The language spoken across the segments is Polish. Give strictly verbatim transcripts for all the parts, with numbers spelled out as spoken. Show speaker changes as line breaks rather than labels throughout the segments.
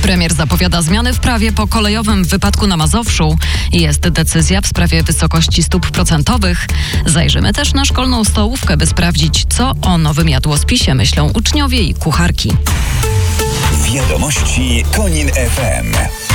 Premier zapowiada zmiany w prawie po kolejowym wypadku na Mazowszu. Jest decyzja w sprawie wysokości stóp procentowych. Zajrzymy też na szkolną stołówkę, by sprawdzić, co o nowym jadłospisie myślą uczniowie i kucharki.
Wiadomości Konin F M.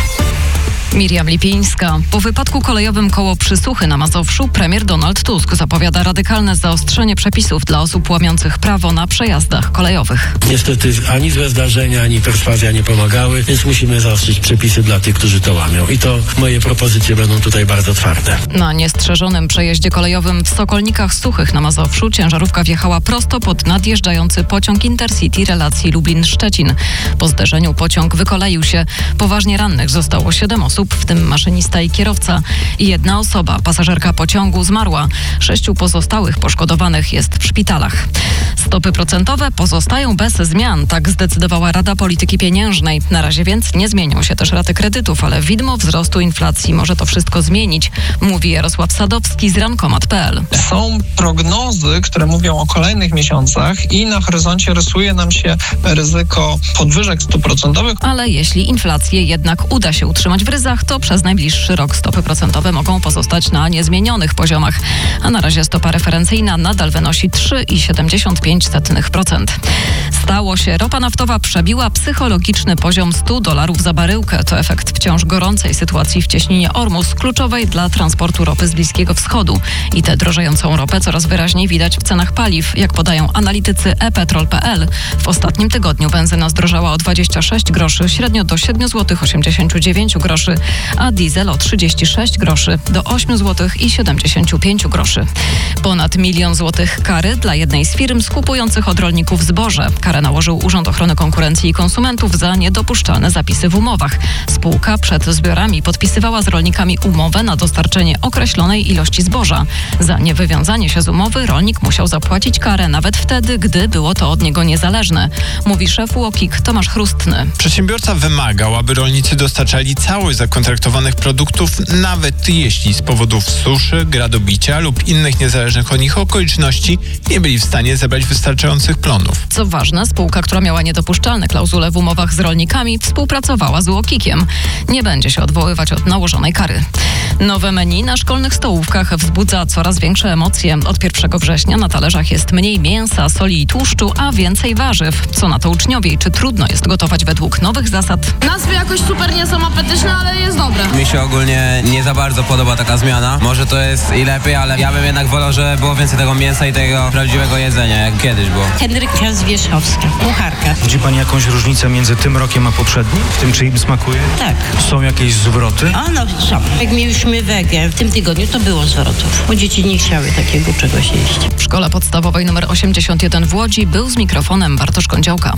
Miriam Lipińska. Po wypadku kolejowym koło Przysuchy na Mazowszu premier Donald Tusk zapowiada radykalne zaostrzenie przepisów dla osób łamiących prawo na przejazdach kolejowych.
Niestety ani złe zdarzenia, ani perswazja nie pomagały, więc musimy zaostrzyć przepisy dla tych, którzy to łamią. I to moje propozycje będą tutaj bardzo twarde.
Na niestrzeżonym przejeździe kolejowym w Sokolnikach Suchych na Mazowszu ciężarówka wjechała prosto pod nadjeżdżający pociąg Intercity relacji Lublin-Szczecin. Po zderzeniu pociąg wykoleił się. Poważnie rannych zostało siedem osób, w tym maszynista i kierowca. Jedna osoba, pasażerka pociągu, zmarła. Sześciu pozostałych poszkodowanych jest w szpitalach. Stopy procentowe pozostają bez zmian, tak zdecydowała Rada Polityki Pieniężnej. Na razie więc nie zmienią się też raty kredytów, ale widmo wzrostu inflacji może to wszystko zmienić, mówi Jarosław Sadowski z rankomat kropka p l.
Są prognozy, które mówią o kolejnych miesiącach i na horyzoncie rysuje nam się ryzyko podwyżek stóp procentowych.
Ale jeśli inflację jednak uda się utrzymać w ryzach, to przez najbliższy rok stopy procentowe mogą pozostać na niezmienionych poziomach, a na razie stopa referencyjna nadal wynosi trzy przecinek siedemdziesiąt pięć procent. Stało się, ropa naftowa przebiła psychologiczny poziom stu dolarów za baryłkę. To efekt wciąż gorącej sytuacji w cieśninie Ormus, kluczowej dla transportu ropy z Bliskiego Wschodu. I tę drożejącą ropę coraz wyraźniej widać w cenach paliw. Jak podają analitycy e petrol kropka p l, w ostatnim tygodniu benzyna zdrożała o dwadzieścia sześć groszy, średnio do siedem złotych osiemdziesiąt dziewięć groszy, a diesel o trzydzieści sześć groszy do osiem złotych i siedemdziesiąt pięć groszy. Ponad milion złotych kary dla jednej z firm skupujących od rolników zboże. Karę nałożył Urząd Ochrony Konkurencji i Konsumentów za niedopuszczalne zapisy w umowach. Spółka przed zbiorami podpisywała z rolnikami umowę na dostarczenie określonej ilości zboża. Za niewywiązanie się z umowy rolnik musiał zapłacić karę nawet wtedy, gdy było to od niego niezależne, mówi szef U O K I K Tomasz Chrustny.
Przedsiębiorca wymagał, aby rolnicy dostarczali całość zakontraktowanych produktów, nawet jeśli z powodów suszy, gradobicia lub innych niezależnych od nich okoliczności nie byli w stanie zebrać wystarczających plonów.
Co ważne, spółka, która miała niedopuszczalne klauzule w umowach z rolnikami, współpracowała z U O K I K-iem. Nie będzie się odwoływać od nałożonej kary. Nowe menu na szkolnych stołówkach wzbudza coraz większe emocje. Od pierwszego września na talerzach jest mniej mięsa, soli i tłuszczu, a więcej warzyw. Co na to uczniowie i czy trudno jest gotować według nowych zasad?
Nazwy jakoś super nie są apetyczne, ale jest dobre.
Mi się ogólnie nie za bardzo podoba taka zmiana. Może to jest i lepiej, ale ja bym jednak wolał, że było więcej tego mięsa i tego prawdziwego jedzenia, jak kiedyś było.
Henryka Zwierzchowska, kucharka.
Widzi pani jakąś różnicę między tym rokiem a poprzednim? W tym, czy im smakuje?
Tak.
Są jakieś zwroty?
A no są. Jak mieliśmy wegę w tym tygodniu, to było zwrotów, bo dzieci nie chciały takiego czegoś jeść.
W szkole podstawowej nr osiemdziesiąt jeden w Łodzi był z mikrofonem Bartosz Kądziołka.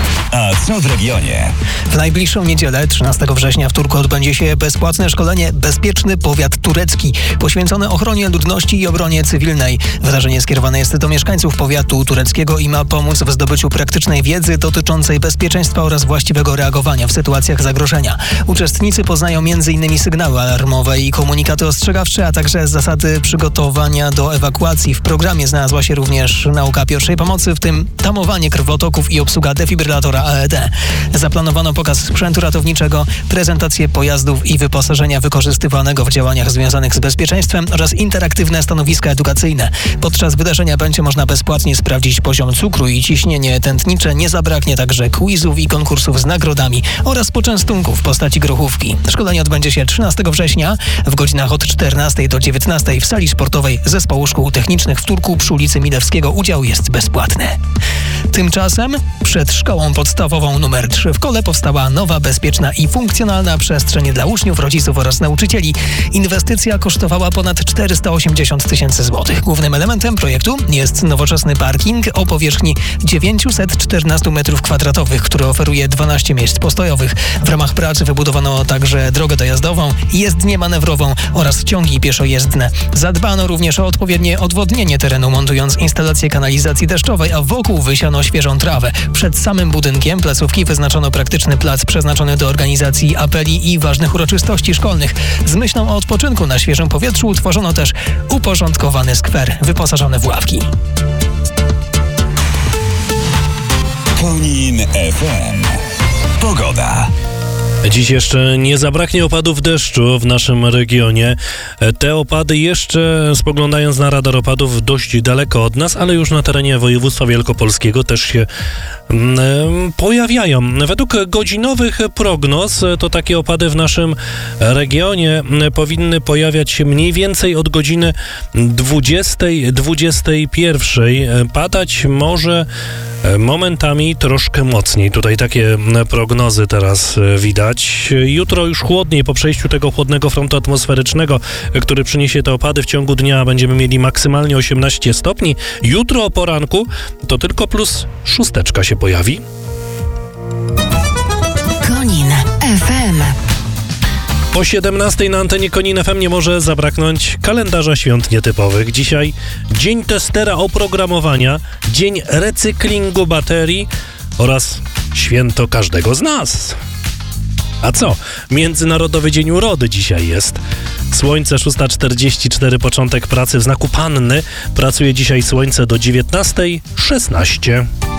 A co w regionie?
W najbliższą niedzielę, trzynastego września w Turku odbędzie się bezpłatne szkolenie Bezpieczny Powiat Turecki, poświęcone ochronie ludności i obronie cywilnej. Wydarzenie skierowane jest do mieszkańców powiatu tureckiego i ma pomóc w zdobyciu praktycznej wiedzy dotyczącej bezpieczeństwa oraz właściwego reagowania w sytuacjach zagrożenia. Uczestnicy poznają między innymi sygnały alarmowe i komunikaty ostrzegawcze, a także zasady przygotowania do ewakuacji. W programie znalazła się również nauka pierwszej pomocy, w tym tamowanie krwotoków i obsługa defibrylatora A E D. Zaplanowano pokaz sprzętu ratowniczego, prezentację pojazdów i wyposażenia wykorzystywanego w działaniach związanych z bezpieczeństwem oraz interaktywne stanowiska edukacyjne. Podczas wydarzenia będzie można bezpłatnie sprawdzić poziom cukru i ciśnienie tętnicze. Nie zabraknie także quizów i konkursów z nagrodami oraz poczęstunków w postaci grochówki. Szkolenie odbędzie się trzynastego września w godzinach od czternastej do dziewiętnastej w sali sportowej Zespołu Szkół Technicznych w Turku przy ulicy Milewskiego. Udział jest bezpłatny. Tymczasem przed szkołą podstawową numer trzy w Kole powstała nowa, bezpieczna i funkcjonalna przestrzeń dla uczniów, rodziców oraz nauczycieli. Inwestycja kosztowała ponad czterysta osiemdziesiąt tysięcy złotych. Głównym elementem projektu jest nowoczesny parking o powierzchni dziewięćset czternaście metrów kwadratowych, który oferuje dwanaście miejsc postojowych. W ramach pracy wybudowano także drogę dojazdową, jezdnię manewrową oraz ciągi pieszojezdne. Zadbano również o odpowiednie odwodnienie terenu, montując instalację kanalizacji deszczowej, a wokół wysiano świeżą trawę. Przed samym budynkiem placówki wyznaczono praktyczny plac przeznaczony do organizacji apeli i ważnych uroczystości szkolnych. Z myślą o odpoczynku na świeżym powietrzu utworzono też uporządkowany skwer wyposażony w ławki.
Konin F M. Pogoda.
Dziś jeszcze nie zabraknie opadów deszczu w naszym regionie. Te opady jeszcze, spoglądając na radar opadów, dość daleko od nas, ale już na terenie województwa wielkopolskiego też się mm, pojawiają. Według godzinowych prognoz to takie opady w naszym regionie powinny pojawiać się mniej więcej od godziny dwudziestej, dwudziestej pierwszej. Padać może momentami troszkę mocniej. Tutaj takie prognozy teraz widać. Jutro już chłodniej po przejściu tego chłodnego frontu atmosferycznego, który przyniesie te opady. W ciągu dnia będziemy mieli maksymalnie osiemnaście stopni. Jutro o poranku to tylko plus szósteczka się pojawi.
Konin F M.
Po siedemnastej na antenie Konin F M nie może zabraknąć kalendarza świąt nietypowych. Dzisiaj dzień testera oprogramowania, dzień recyklingu baterii oraz święto każdego z nas. A co? Międzynarodowy Dzień Urody dzisiaj jest. Słońce szósta czterdzieści cztery, początek pracy w znaku Panny. Pracuje dzisiaj słońce do dziewiętnastej szesnaście.